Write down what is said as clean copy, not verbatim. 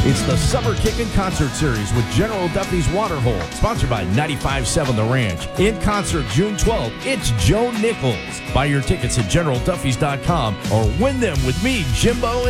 It's the Summer Kickin' Concert Series with General Duffy's Waterhole, sponsored by 95.7 The Ranch. In concert June 12th, it's Joe Nichols. Buy your tickets at GeneralDuffys.com or win them with me, Jimbo, and